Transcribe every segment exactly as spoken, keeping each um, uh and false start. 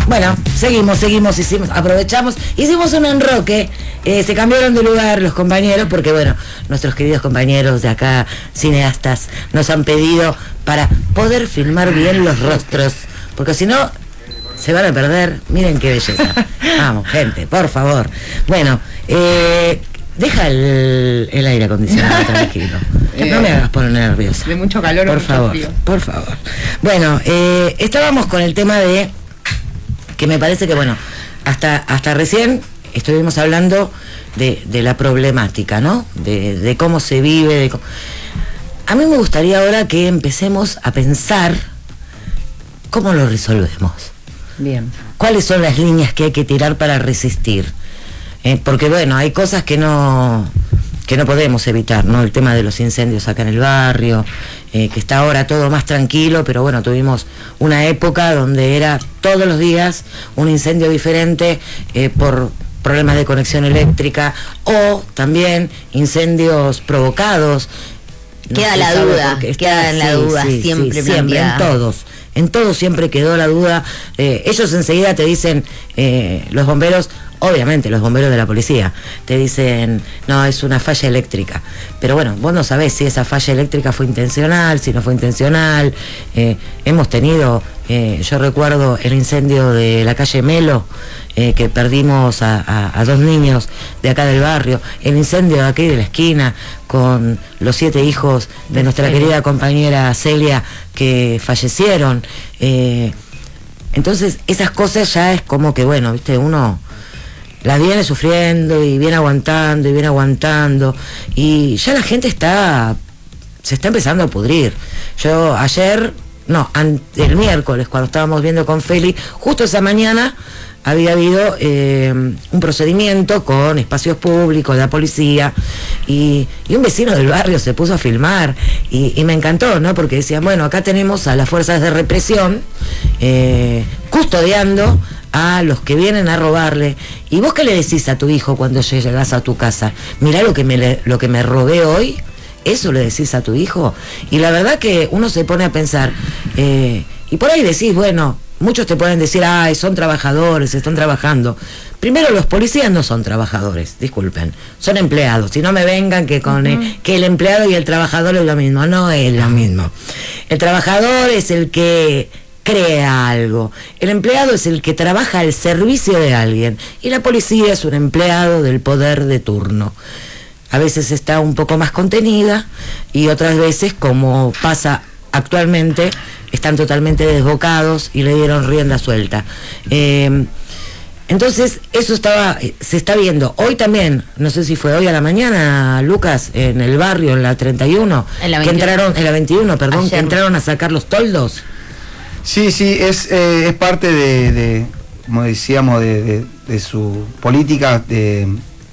Bueno, seguimos, seguimos, hicimos, aprovechamos, hicimos un enroque, eh, se cambiaron de lugar los compañeros, porque bueno, nuestros queridos compañeros de acá, cineastas, nos han pedido para poder filmar bien los rostros, porque si no, se van a perder. Miren qué belleza. Vamos, gente, por favor. Bueno, eh, deja el, el aire acondicionado tranquilo. Eh, no me hagas poner nerviosa. De mucho calor o por mucho favor, frío. por favor. Bueno, eh, estábamos con el tema de que me parece que, bueno, hasta, hasta recién estuvimos hablando de, de la problemática, ¿no? De, de cómo se vive. De cómo... A mí me gustaría ahora que empecemos a pensar cómo lo resolvemos. Bien. ¿Cuáles son las líneas que hay que tirar para resistir? Eh, porque, bueno, hay cosas que no... que no podemos evitar, ¿no? El tema de los incendios acá en el barrio, eh, que está ahora todo más tranquilo, pero bueno, tuvimos una época donde era todos los días un incendio diferente eh, por problemas de conexión eléctrica o también incendios provocados. No queda se la sabe duda, por qué. queda en la Sí, duda, sí, siempre, sí, siempre, en todos. En todos siempre quedó la duda. Eh, ellos enseguida te dicen, eh, los bomberos, obviamente los bomberos de la policía, te dicen, no, es una falla eléctrica. Pero bueno, vos no sabés si esa falla eléctrica fue intencional, si no fue intencional. Eh, hemos tenido, eh, yo recuerdo el incendio de la calle Melo, eh, que perdimos a, a, a dos niños de acá del barrio, el incendio de aquí de la esquina, con los siete hijos de nuestra querida compañera Celia que fallecieron. Eh, entonces esas cosas ya es como que, bueno, viste, uno las viene sufriendo y viene aguantando y viene aguantando y ya la gente está se está empezando a pudrir. Yo ayer, no, el miércoles cuando estábamos viendo con Feli, justo esa mañana había habido eh, un procedimiento con espacios públicos, de la policía, y, y un vecino del barrio se puso a filmar, y, y me encantó, ¿no? Porque decían, bueno, acá tenemos a las fuerzas de represión eh, custodiando a los que vienen a robarle. ¿Y vos qué le decís a tu hijo cuando llegás a tu casa? Mirá lo que me, lo que me robé hoy. ¿Eso le decís a tu hijo? Y la verdad que uno se pone a pensar, eh, y por ahí decís, bueno, muchos te pueden decir, ay, son trabajadores, están trabajando. Primero, los policías no son trabajadores, disculpen, son empleados. Si no me vengan que con uh-huh. eh, que el empleado y el trabajador es lo mismo, no es lo mismo. El trabajador es el que crea algo, el empleado es el que trabaja al servicio de alguien, y la policía es un empleado del poder de turno. A veces está un poco más contenida y otras veces, como pasa actualmente, están totalmente desbocados y le dieron rienda suelta. Eh, entonces, eso estaba, se está viendo. Hoy también, no sé si fue hoy a la mañana, Lucas, en el barrio, en la treinta y uno, en la que entraron, en la veintiuno, perdón, Ayer. que entraron a sacar los toldos. Sí, sí, es, eh, es parte de, de, como decíamos, de, de, de su política de...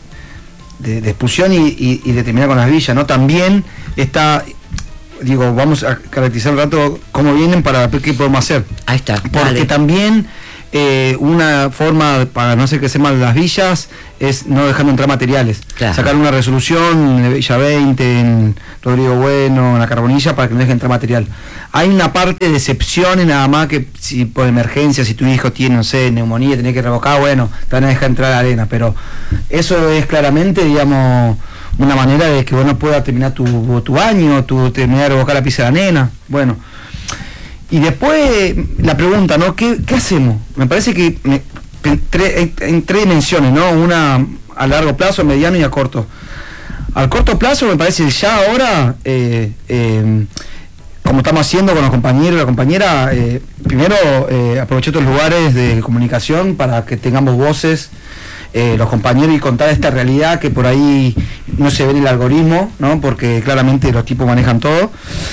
De, de expulsión y, y, y de terminar con las villas, ¿no? También está, digo, vamos a caracterizar un rato cómo vienen para ver qué podemos hacer. Ahí está. Porque dale. también eh, una forma para no hacer crecer mal las villas es no dejando entrar materiales. Claro. Sacar una resolución en Villa veinte, en Rodrigo Bueno, en la Carbonilla, para que no deje entrar material. Hay una parte de excepciones nada más, que si por emergencia, si tu hijo tiene, no sé, neumonía, tenés que revocar, bueno, te van a dejar entrar a la arena, pero eso es claramente, digamos, una manera de que vos no puedas terminar tu, tu baño, tu, terminar de revocar la pieza de la nena, bueno. Y después, la pregunta, ¿no? ¿Qué, qué hacemos? Me parece que me, en, tre, en tres dimensiones, ¿no? Una a largo plazo, mediano y a corto. Al corto plazo me parece ya ahora... Eh, eh, como estamos haciendo con los compañeros y la compañera, eh, primero eh, aprovechar estos lugares de comunicación para que tengamos voces, eh, los compañeros, y contar esta realidad que por ahí no se ve en el algoritmo, ¿no? Porque claramente los tipos manejan todo.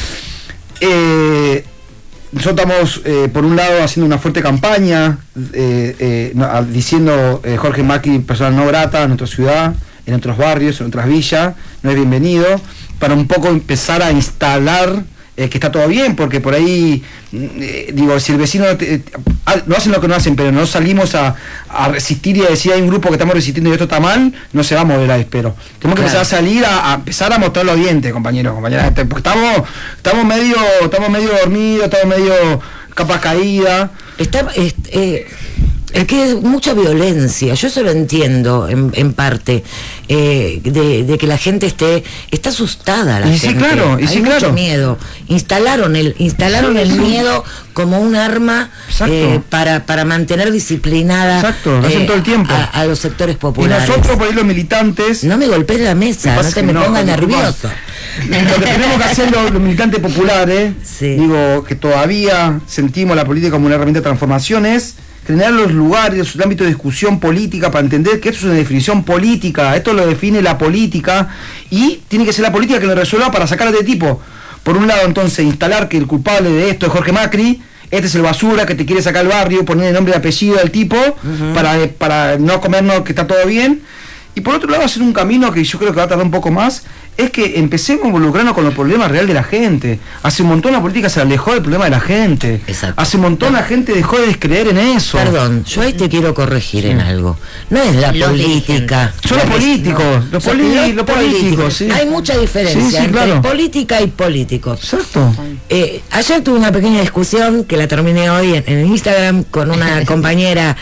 Eh, nosotros estamos, eh, por un lado, haciendo una fuerte campaña, eh, eh, no, diciendo eh, Jorge Macri, persona no grata en nuestra ciudad, en otros barrios, en otras villas, no es bienvenido, para un poco empezar a instalar eh, que está todo bien, porque por ahí, eh, digo, si el vecino, eh, no hacen lo que no hacen, pero no salimos a, a resistir y a decir hay un grupo que estamos resistiendo y esto está mal, no se va a mover ahí, pero tenemos que Claro. empezar a salir a, a empezar a mostrar los dientes, compañeros, compañeras, porque estamos, estamos medio, estamos medio dormidos, estamos medio capa caída. Está, eh, eh, Es que es mucha violencia, yo eso lo entiendo en, en parte, eh, de, de que la gente esté, está asustada la y gente. Sí, claro, y hay sí, mucho claro. miedo. Instalaron el, instalaron sí, el sí. miedo como un arma eh, para, para mantener disciplinada Exacto, lo hacen eh, todo el tiempo. A, a los sectores populares. Y nosotros, por ahí los militantes... No me golpees la mesa, no te me no, pongas nervioso. Lo que tenemos que hacer los, los militantes populares, sí. digo, que todavía sentimos la política como una herramienta de transformación, es generar los lugares, el ámbito de discusión política para entender que esto es una definición política, esto lo define la política y tiene que ser la política que lo resuelva para sacar a este tipo. Por un lado, entonces, instalar que el culpable de esto es Jorge Macri, este es el basura que te quiere sacar el barrio, poner el nombre y apellido del tipo uh-huh. para, para no comernos que está todo bien. Y por otro lado, hacer un camino que yo creo que va a tardar un poco más, es que empecemos a involucrarnos con los problemas reales de la gente. Hace un montón la política se alejó del problema de la gente. Exacto. Hace un montón no. la gente dejó de descreer en eso. Perdón, yo ahí te quiero corregir sí. en algo. No es la los política. Son los políticos. No. Los, poli los, los políticos, sí. Hay mucha diferencia sí, sí, entre claro. política y políticos. Exacto. Eh, ayer tuve una pequeña discusión que la terminé hoy en, en Instagram con una compañera,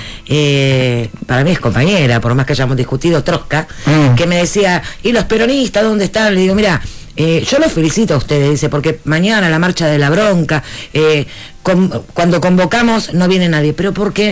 eh, para mí es compañera, por más que hayamos discutido, Trosca, mm. que me decía, ¿y los peronistas dónde están? Le digo, mira, eh, yo los felicito a ustedes, dice, porque mañana la marcha de la bronca, eh, con, cuando convocamos no viene nadie, pero porque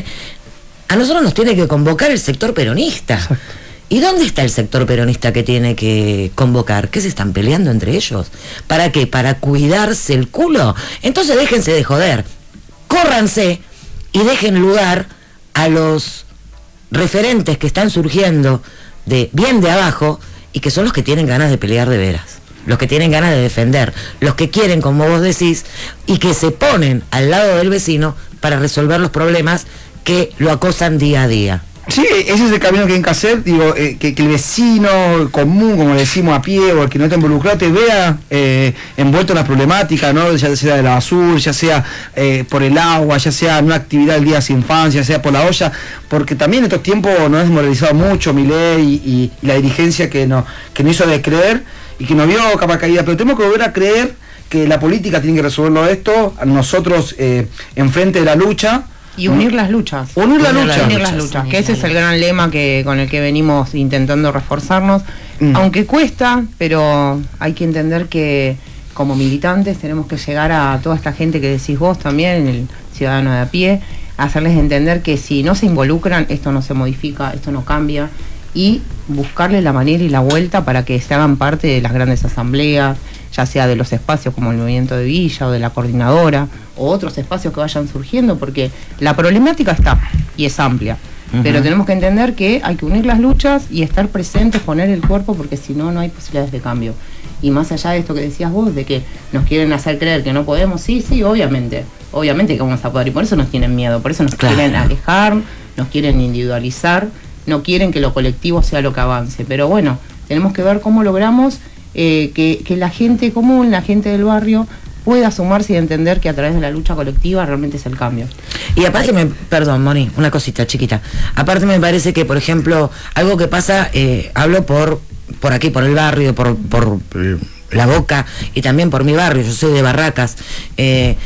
a nosotros nos tiene que convocar el sector peronista. Exacto. ¿Y dónde está el sector peronista que tiene que convocar? ¿Qué se están peleando entre ellos? ¿Para qué? ¿Para cuidarse el culo? Entonces déjense de joder, córranse y dejen lugar a los referentes que están surgiendo de bien de abajo y que son los que tienen ganas de pelear de veras, los que tienen ganas de defender, los que quieren, como vos decís, y que se ponen al lado del vecino para resolver los problemas que lo acosan día a día. Sí, ese es el camino que hay que hacer, digo, eh, que, que el vecino común, como le decimos a pie, o el que no está involucrado, te vea eh, envuelto en la problemática, ¿no? Ya sea de la basura, ya sea eh, por el agua, ya sea en una actividad del día sin infancia, ya sea por la olla, porque también en estos tiempos nos ha desmoralizado mucho Milei y, y, y la dirigencia que nos que no hizo descreer y que nos vio capa caída, pero tenemos que volver a creer que la política tiene que resolverlo esto, nosotros eh, enfrente de la lucha. Y unir las luchas. Unir la lucha. Unir las luchas, que ese es el gran lema que con el que venimos intentando reforzarnos. Mm. Aunque cuesta, pero hay que entender que como militantes tenemos que llegar a toda esta gente que decís vos también, el ciudadano de a pie, hacerles entender que si no se involucran, esto no se modifica, esto no cambia, y buscarle la manera y la vuelta para que se hagan parte de las grandes asambleas, ya sea de los espacios como el Movimiento de Villa o de la Coordinadora, o otros espacios que vayan surgiendo, porque la problemática está y es amplia, uh-huh. pero tenemos que entender que hay que unir las luchas y estar presentes, poner el cuerpo, porque si no, no hay posibilidades de cambio. Y más allá de esto que decías vos, de que nos quieren hacer creer que no podemos, sí, sí, obviamente, obviamente que vamos a poder, y por eso nos tienen miedo, por eso nos claro. quieren alejar, nos quieren individualizar, no quieren que lo colectivo sea lo que avance, pero bueno, tenemos que ver cómo logramos eh, que, que la gente común, la gente del barrio, pueda sumarse y entender que a través de la lucha colectiva realmente es el cambio. Y aparte, me, perdón, Moni, una cosita chiquita, aparte me parece que, por ejemplo, algo que pasa, eh, hablo por por aquí, por el barrio, por, por La Boca y también por mi barrio, yo soy de Barracas, eh,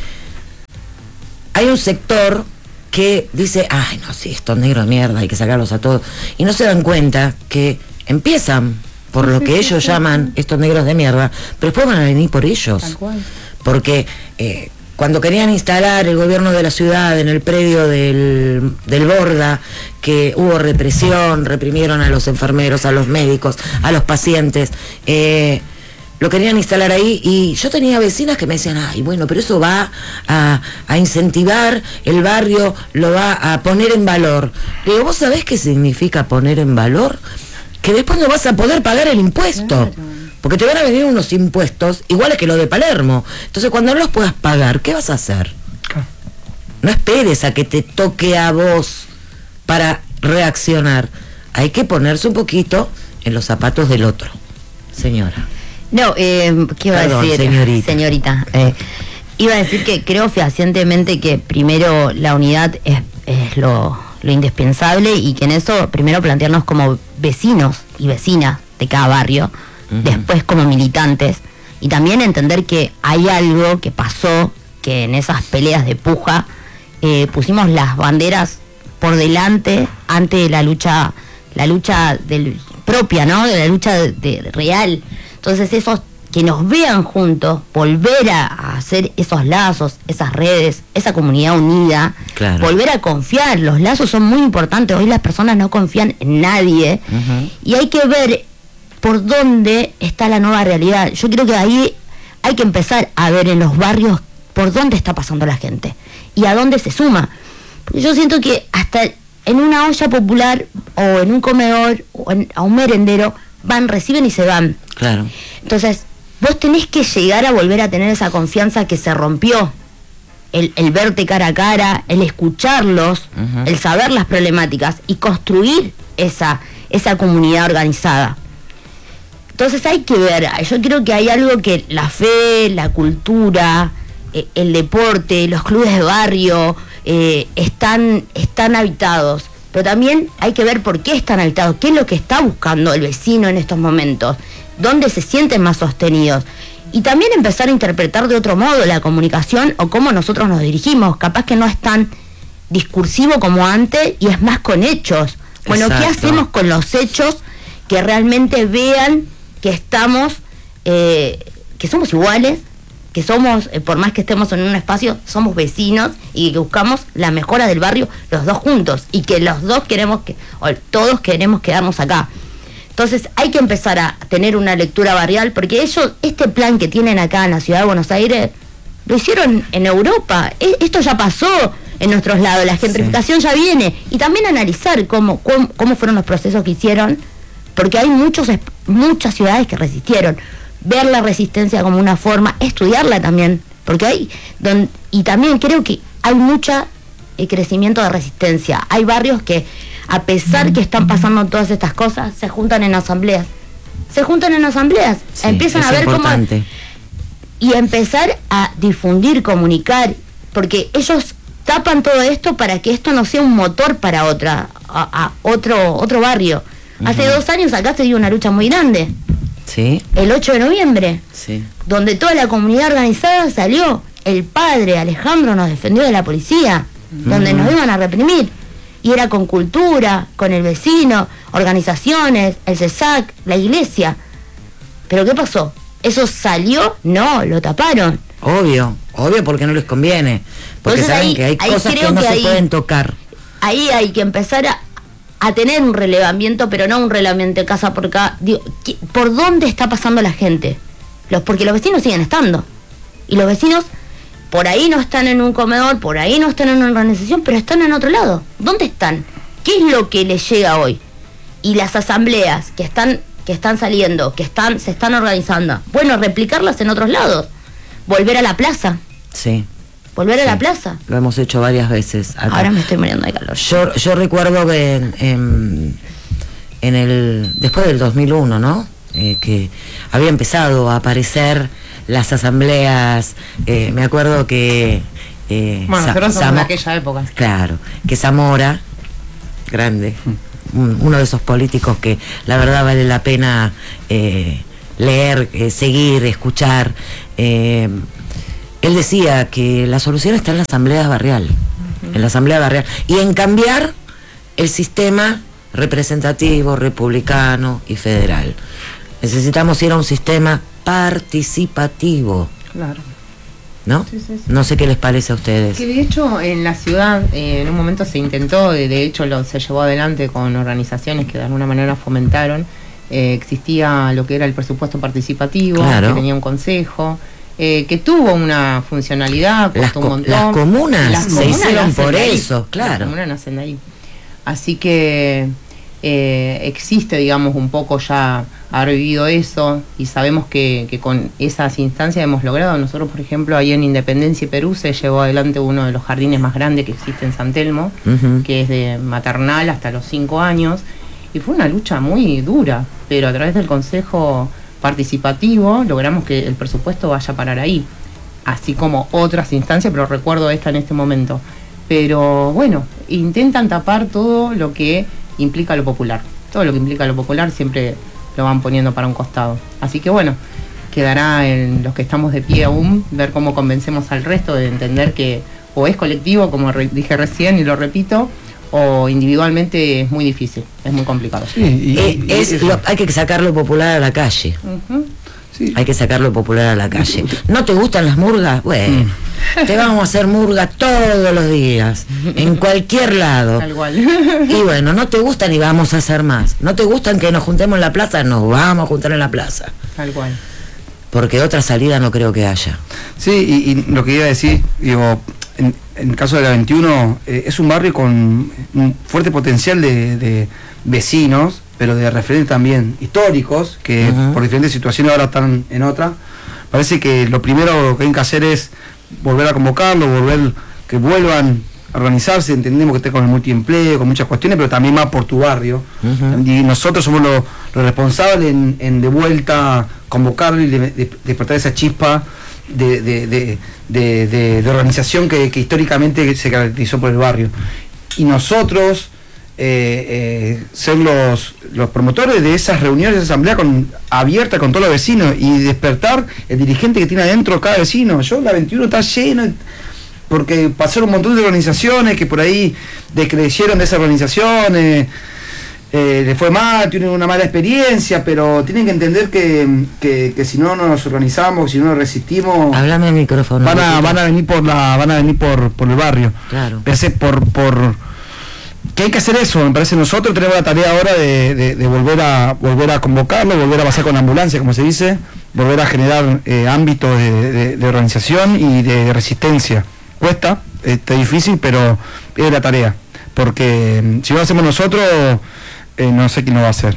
hay un sector que dice, ay no, sí, estos negros de mierda, hay que sacarlos a todos, y no se dan cuenta que empiezan por lo que ellos llaman estos negros de mierda, pero después van a venir por ellos. Tal cual. Porque eh, cuando querían instalar el gobierno de la ciudad en el predio del, del Borda, que hubo represión, reprimieron a los enfermeros, a los médicos, a los pacientes, eh, lo querían instalar ahí, y yo tenía vecinas que me decían, ay, bueno, pero eso va a, a incentivar el barrio, lo va a poner en valor. Le digo, ¿vos sabés qué significa poner en valor? Que después no vas a poder pagar el impuesto, claro. porque te van a venir unos impuestos iguales que los de Palermo. Entonces, cuando no los puedas pagar, ¿qué vas a hacer? Claro. No esperes a que te toque a vos para reaccionar. Hay que ponerse un poquito en los zapatos del otro, señora. No, eh, ¿qué iba Perdón, a decir? Señorita. Señorita eh, iba a decir que creo fehacientemente que primero la unidad es, es lo, lo indispensable, y que en eso primero plantearnos como vecinos y vecinas de cada barrio, uh-huh. después como militantes, y también entender que hay algo que pasó, que en esas peleas de puja eh, pusimos las banderas por delante ante la lucha, la lucha del, propia, ¿no? De la lucha de, de real. Entonces esos que nos vean juntos, volver a, a hacer esos lazos, esas redes, esa comunidad unida, claro. volver a confiar. Los lazos son muy importantes. Hoy las personas no confían en nadie, uh-huh. y hay que ver por dónde está la nueva realidad. Yo creo que ahí hay que empezar a ver en los barrios por dónde está pasando la gente y a dónde se suma. Porque yo siento que hasta en una olla popular o en un comedor o en, a un merendero van, reciben y se van. Claro. Entonces vos tenés que llegar a volver a tener esa confianza que se rompió, el, el verte cara a cara, el escucharlos, uh-huh. el saber las problemáticas y construir esa, esa comunidad organizada. Entonces hay que ver, yo creo que hay algo que la fe, la cultura, eh, el deporte, los clubes de barrio eh, están, están habitados, pero también hay que ver por qué están habitados, qué es lo que está buscando el vecino en estos momentos, dónde se sienten más sostenidos. Y también empezar a interpretar de otro modo la comunicación o cómo nosotros nos dirigimos. Capaz que no es tan discursivo como antes y es más con hechos. Bueno, exacto. ¿Qué hacemos con los hechos que realmente vean que estamos, eh, que somos iguales, que somos, eh, por más que estemos en un espacio, somos vecinos y que buscamos la mejora del barrio los dos juntos y que los dos queremos, que, o todos queremos quedarnos acá? Entonces hay que empezar a tener una lectura barrial, porque ellos, este plan que tienen acá en la ciudad de Buenos Aires, lo hicieron en Europa. E- esto ya pasó en nuestros lados, la gentrificación sí. ya viene. Y también analizar cómo, cómo, cómo fueron los procesos que hicieron, porque hay muchos, muchas ciudades que resistieron. Ver la resistencia como una forma, estudiarla también, porque hay, don, y también creo que hay mucho eh, crecimiento de resistencia. Hay barrios que, a pesar que están pasando todas estas cosas, se juntan en asambleas. Se juntan en asambleas, sí, empiezan a ver importante. cómo... Y empezar a difundir, comunicar, porque ellos tapan todo esto para que esto no sea un motor para otra, a, a otro, otro barrio. Uh-huh. Hace dos años acá se dio una lucha muy grande. Sí. El ocho de noviembre. Sí. Donde toda la comunidad organizada salió. El padre Alejandro nos defendió de la policía, uh-huh. donde nos iban a reprimir. Y era con cultura, con el vecino, organizaciones, el CESAC, la iglesia. ¿Pero qué pasó? ¿Eso salió? No, lo taparon. Obvio, obvio porque no les conviene. Porque Entonces, saben ahí, que hay cosas que no que se ahí, pueden tocar. Ahí hay que empezar a, a tener un relevamiento, pero no un relevamiento casa por casa. Digo, ¿por dónde está pasando la gente? Los, porque los vecinos siguen estando. Y los vecinos por ahí no están en un comedor, por ahí no están en una organización, pero están en otro lado. ¿Dónde están? ¿Qué es lo que les llega hoy? Y las asambleas que están que están saliendo, que están se están organizando, bueno, replicarlas en otros lados. Volver a la plaza. Sí. Volver sí. a la plaza. Lo hemos hecho varias veces acá. Ahora me estoy muriendo de calor. Yo, yo recuerdo que en, en, en el después del dos mil uno, ¿no? Eh, que había empezado a aparecer las asambleas, eh, me acuerdo que eh, bueno, nosotros somos de aquella época. Claro, que Zamora, grande, un, uno de esos políticos que la verdad vale la pena eh, leer, eh, seguir, escuchar. Eh, él decía que la solución está en la asamblea barrial, uh-huh. en la asamblea barrial, y en cambiar el sistema representativo, republicano y federal. Necesitamos ir a un sistema participativo. Claro. ¿No? Sí, sí, sí. No sé qué les parece a ustedes. Que de hecho en la ciudad eh, en un momento se intentó, de, de hecho lo, se llevó adelante con organizaciones que de alguna manera fomentaron. Eh, existía lo que era el presupuesto participativo, claro. que tenía un consejo, eh, que tuvo una funcionalidad, las, costó un montón. Las comunas las se comunas hicieron por ahí. eso, claro. Las comunas nacen de ahí. Así que eh, existe, digamos, un poco ya haber vivido eso, y sabemos que, que con esas instancias hemos logrado. Nosotros, por ejemplo, ahí en Independencia y Perú se llevó adelante uno de los jardines más grandes que existe en San Telmo, uh-huh. que es de maternal hasta los cinco años, y fue una lucha muy dura, pero a través del consejo participativo logramos que el presupuesto vaya a parar ahí, así como otras instancias, pero recuerdo esta en este momento. Pero bueno, intentan tapar todo lo que implica lo popular, todo lo que implica lo popular siempre lo van poniendo para un costado. Así que bueno, quedará en los que estamos de pie aún ver cómo convencemos al resto de entender que o es colectivo, como re- dije recién y lo repito, o individualmente es muy difícil, es muy complicado. Sí, y, Eh, y- es y- lo- hay que sacarlo popular a la calle. Ujú. sí. Hay que sacarlo popular a la calle. ¿No te gustan las murgas? Bueno, te vamos a hacer murga todos los días, en cualquier lado. Tal cual. Y bueno, no te gustan y vamos a hacer más. ¿No te gustan que nos juntemos en la plaza? Nos vamos a juntar en la plaza. Tal cual. Porque otra salida no creo que haya. Sí, y, y lo que iba a decir, digo, en, en el caso de la veintiuno, eh, es un barrio con un fuerte potencial de, de vecinos, pero de referentes también históricos, que Ujú. por diferentes situaciones ahora están en otra. Parece que lo primero que hay que hacer es volver a convocarlo, volver, que vuelvan a organizarse. Entendemos que esté con el multiempleo, con muchas cuestiones, pero también más por tu barrio. Ujú. Y nosotros somos los los responsables en, en de vuelta convocarlo y de, de- despertar esa chispa de, de, de, de- de- de organización que, que históricamente se caracterizó por el barrio. Y nosotros eh, eh, ser los, los promotores de esas reuniones, de esa asamblea con, abierta con todos los vecinos y despertar el dirigente que tiene adentro cada vecino. Yo la veintiuno está lleno, porque pasaron un montón de organizaciones que por ahí descreyeron de esas organizaciones. Eh, le fue mal, tienen una mala experiencia, pero tienen que entender que, que, que si no nos organizamos, si no nos resistimos, Háblame al micrófono. van a, Lupita. van a venir por la, van a venir por, por el barrio. Claro. Pensé por, por que hay que hacer eso, me parece. Nosotros tenemos la tarea ahora de, de, de volver a volver a convocarlo, volver a pasar con la ambulancia, como se dice, volver a generar eh, ámbitos de, de, de organización y de, de resistencia. Cuesta, está difícil, pero es la tarea, porque mm, si no lo hacemos nosotros, eh, no sé quién lo va a hacer.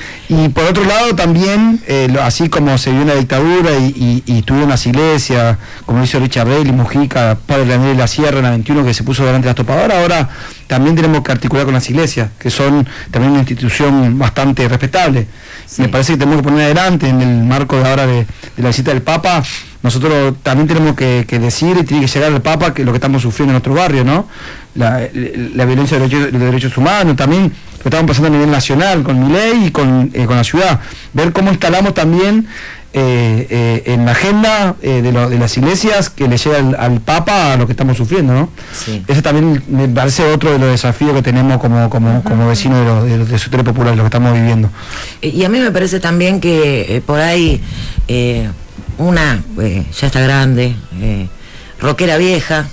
Y por otro lado también, eh, lo- así como se vio una dictadura y, y, y tuvieron las iglesias, como hizo Richard Reilly, Mujica, Padre Daniel de la Sierra en la veintiuno, que se puso delante de las topadoras, ahora también tenemos que articular con las iglesias, que son también una institución bastante respetable. Sí. Me parece que tenemos que poner adelante en el marco de ahora de, de la visita del Papa. Nosotros también tenemos que, que decir y tiene que llegar al Papa que lo que estamos sufriendo en nuestro barrio, ¿no? La, la, la violencia de derechos, de derechos humanos, también lo que estamos pasando a nivel nacional con mi ley y con, eh, con la ciudad. Ver cómo instalamos también eh, eh, en la agenda eh, de, lo, de las iglesias que le llega al, al Papa a lo que estamos sufriendo, ¿no? Sí. Ese también me parece otro de los desafíos que tenemos como, como, como vecinos de los de, los- del sector popular, lo que estamos viviendo. Y a mí me parece también que eh, por ahí eh, una eh, ya está grande, eh, rockera vieja,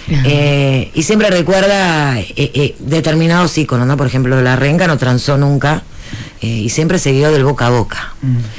eh, y siempre recuerda eh, eh, determinados íconos, ¿no? Por ejemplo, la renga no transó nunca, eh, y siempre siguió del boca a boca.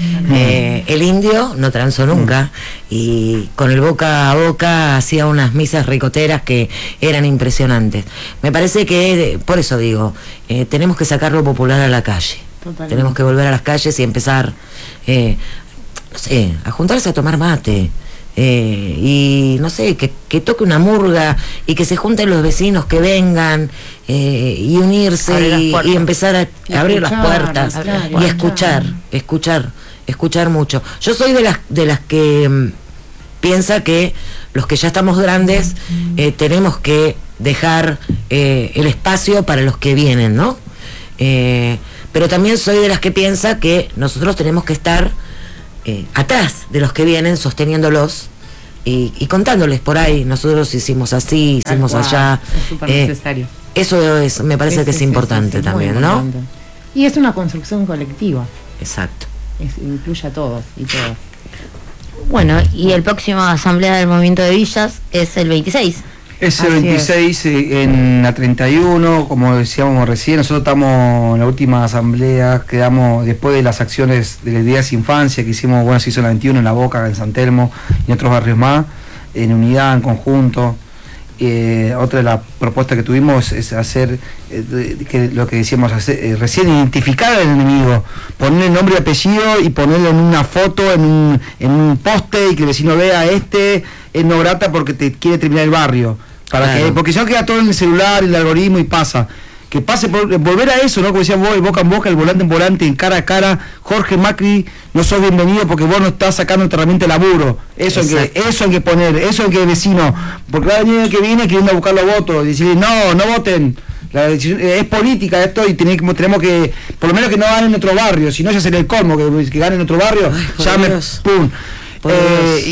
Eh, el indio no transó nunca, y con el boca a boca hacía unas misas ricoteras que eran impresionantes. Me parece que, eh, por eso digo, eh, tenemos que sacarlo popular a la calle. Totalmente. Tenemos que volver a las calles y empezar, eh, no sé, a juntarse a tomar mate. eh, y no sé, que, que toque una murga y que se junten los vecinos que vengan eh, y unirse Abrir las y, puertas. y empezar a Y abrir las escuchar, puertas claro, y escuchar, escuchar, escuchar mucho. Yo soy de las de las que mm, piensa que los que ya estamos grandes eh, tenemos que dejar eh, el espacio para los que vienen, ¿no? Eh, pero también soy de las que piensa que nosotros tenemos que estar eh, atrás de los que vienen, sosteniéndolos y, y contándoles por ahí. Nosotros hicimos así, Tal hicimos cual, allá. es súper Eh, necesario. eso es, me parece Sí, que sí, es sí, importante sí, sí, muy también, ¿no? importante. Y es una construcción colectiva, Exacto. es- incluye a todos y todas. Bueno, y el próximo asamblea del movimiento de villas es el veintiséis. Es el Así veintiséis eh, en la treinta y uno, como decíamos recién, nosotros estamos en la última asamblea, quedamos después de las acciones de días de infancia que hicimos, bueno, se hizo en la veintiuno en La Boca, en San Telmo y en otros barrios más, en unidad, en conjunto. Eh, otra de las propuestas que tuvimos es hacer eh, de- que lo que decíamos hacer, eh, recién, identificar al enemigo, ponerle nombre y apellido y ponerlo en una foto, en un, en un poste y que el vecino vea este es no grata porque te quiere terminar el barrio, para Claro. que, porque si no queda todo en el celular, el algoritmo y pasa. Que pase por volver a eso, ¿no? Como decías vos, el boca en boca, el volante en volante, en cara a cara. Jorge Macri, no sos bienvenido porque vos no estás sacando esta herramienta de laburo. Eso hay, que, Exacto. eso hay que poner, eso hay que vecino. Porque va a venir el que viene queriendo buscar los votos y decirle, no, no voten. La decisión, es política esto y tenemos, tenemos que, por lo menos que no ganen en otro barrio, si no ya sería el colmo, que, que ganen en otro barrio, Ay, por ya me, Dios. pum. Por Eh, Dios. y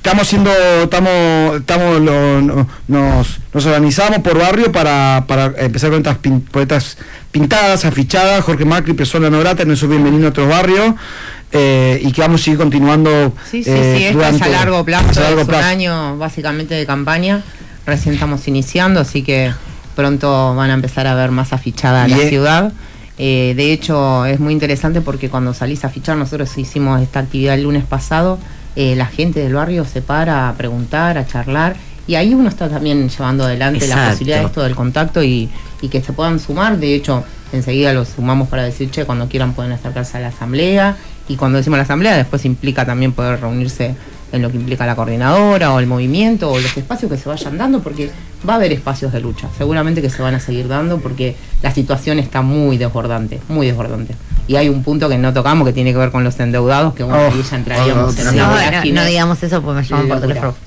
estamos siendo, estamos, estamos lo, no, nos, nos organizamos por barrio para, para empezar con estas, pin, con estas pintadas, afichadas, Jorge Macri, persona no grata, no soy bienvenido a otros barrios, eh, y que vamos a seguir continuando. Sí, sí, eh, sí, esto durante, es a largo plazo, a largo es plazo. un año básicamente de campaña, recién estamos iniciando, así que pronto van a empezar a ver más afichada la ciudad. Eh, de hecho, es muy interesante porque cuando salís a fichar, nosotros hicimos esta actividad el lunes pasado, eh, la gente del barrio se para a preguntar, a charlar, y ahí uno está también llevando adelante Exacto. la posibilidad de esto del contacto y, y que se puedan sumar. De hecho, enseguida los sumamos para decir, che, cuando quieran pueden acercarse a la asamblea, y cuando decimos la asamblea, después implica también poder reunirse en lo que implica la coordinadora o el movimiento o los espacios que se vayan dando, porque va a haber espacios de lucha, seguramente que se van a seguir dando porque la situación está muy desbordante, muy desbordante. Y hay un punto que no tocamos que tiene que ver con los endeudados, que bueno, Oh, ahí ya entraríamos oh, en no, una No, vorágine. no, no digamos eso porque me llaman Sí, por locura. teléfono.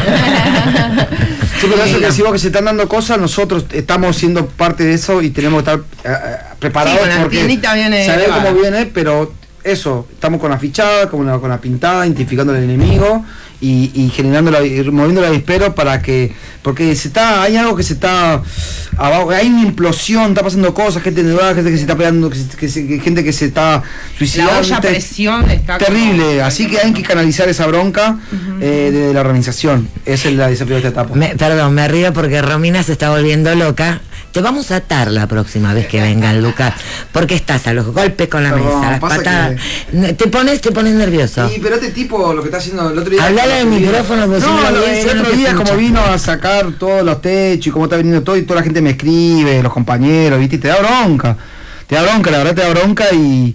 Sí, pero eso que decimos que se están dando cosas, nosotros estamos siendo parte de eso y tenemos que estar eh, preparados, Sí, con la porque tiendita viene sabemos elevada. cómo viene, pero eso, estamos con la fichada, con la, con la pintada, identificando al enemigo y, y generando la, y moviendo el avispero para que, porque se está, hay algo que se está abajo, hay una implosión, está pasando cosas, gente endeudada, gente que se está pegando, que se- que se- que gente que se está suicidando. La olla a te- presión está terrible, como- así que hay que canalizar esa bronca eh, de la organización. Ese es el desafío de esta etapa. Me- perdón, me río porque Romina se está volviendo loca. Te vamos a atar la próxima vez que vengan, Lucas, porque estás a los golpes con la Perdón, mesa, las pasa patadas. Te pones, te pones nervioso. Sí, pero este tipo lo que está haciendo el otro día. Hablale al micrófono, porque si no no, la lo- audiencia el no otro te día escucha. como vino a sacar todos los techos y cómo está viniendo todo y toda la gente me escribe, los compañeros, viste, y te da bronca. Te da bronca, la verdad te da bronca y.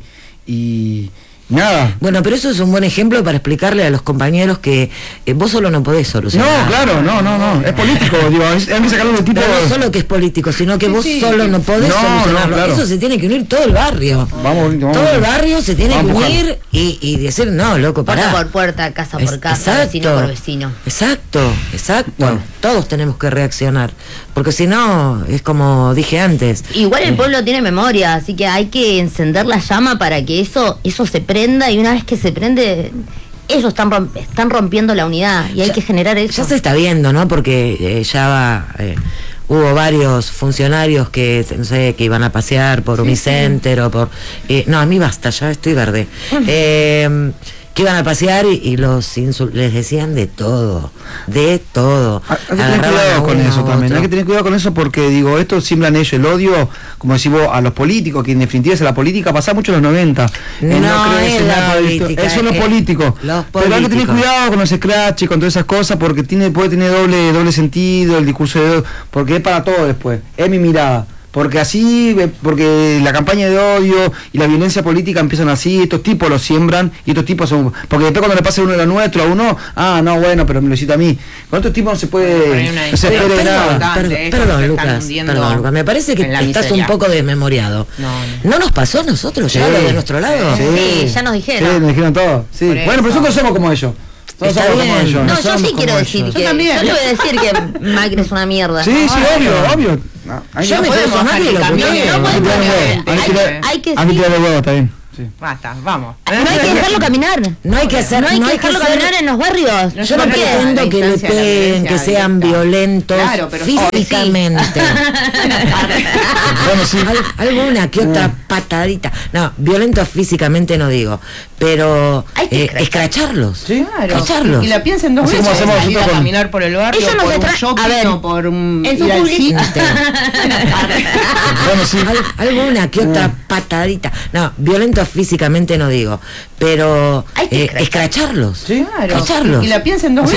y nada. Bueno, pero eso es un buen ejemplo para explicarle a los compañeros que eh, vos solo no podés solucionar. No, claro, no, no, no. Es político, digo, es- hay que sacarlo de tipo. Pero no solo que es político, sino que Sí, vos sí, solo sí. no podés No, solucionarlo. no, claro. Eso se tiene que unir todo el barrio. Vamos, vamos. Todo el barrio se tiene Vamos que a empujar. unir y, y decir, no, loco, Puerta pará. por puerta, casa por Es- casa, vecino por vecino. Exacto, exacto. Bueno. Todos tenemos que reaccionar. Porque si no, es como dije antes. Igual el pueblo tiene memoria, así que hay que encender la llama para que eso eso se prenda, y una vez que se prende, ellos están, romp- están rompiendo la unidad y hay Ya- que generar eso. Ya se está viendo, ¿no? Porque eh, ya va, eh, hubo varios funcionarios que, no sé, que iban a pasear por Unicenter o por... eh, no, a mí basta, ya estoy verde. Eh, que iban a pasear y, y los insul- les decían de todo, de todo. Hay que tener Agarraban a cuidado con uno, eso a también, otro. hay que tener cuidado con eso porque digo, esto siembran ellos el odio, como decís vos, a los políticos, que en definitiva es la política, pasaba mucho en los noventa. No, creerse es la nada de esto. política, Eso es los es políticos. los Pero hay que tener políticos. cuidado con los scratch y con todas esas cosas porque tiene, puede tener doble, doble sentido el discurso de porque es para todo después, es mi mirada. Porque así, eh, porque la campaña de odio y la violencia política empiezan así, estos tipos los siembran y estos tipos son... Porque después cuando le pasa uno de lo nuestro a uno, ah, no, bueno, pero me lo cita a mí. Con estos tipos no se puede... Hay una No se historia espere Perdón, nada. bastante, perdón, ellos perdón, se están Lucas, hundiendo perdón, Lucas, me parece que en la estás miseria. un poco desmemoriado. No, no. ¿No nos pasó a nosotros ya Sí. lo de nuestro lado? Sí, ya nos dijeron. Sí, nos dijeron todo. Sí. Por Bueno, pero eso. nosotros somos como ellos. Todos Está somos bien. como ellos. No, No yo somos sí como quiero decir ellos. que Yo también. yo le voy a decir que Macri es una mierda. Sí, sí, Ah, obvio, no. obvio. No, hay Yo que- me podemos puedo sonar y lo dejar que que quiera. cambie, no hay que puede tirar los cambiar. huevos, hay que Hay- tirar- hay que hay que sí. tirar los huevos, está bien. Sí. Basta, vamos. No hay que dejarlo caminar. No hay que hacer, No hay no que hay que dejarlo ser- caminar en los barrios. No, Yo no No, pretendo la que le instancia de la peguen, violencia que sean directa. violentos Claro, pero- físicamente. Bueno, sí. Al- alguna que otra patadita. No, violentos físicamente no digo, pero Hay que eh, escrachar. escracharlos. Sí. Claro. Escracharlos. Y la piensen dos Así como veces. hacemos Salir a nosotros con- caminar por el barrio, Ellos nos por un extra- shopping a ver, o por un en su ir al public- cine. Bueno, sí. Al- alguna que otra patadita. No, violentos físicamente no digo, pero Hay que eh, escrachar. escracharlos. Sí. Claro. Escracharlos. Y la piensen dos Así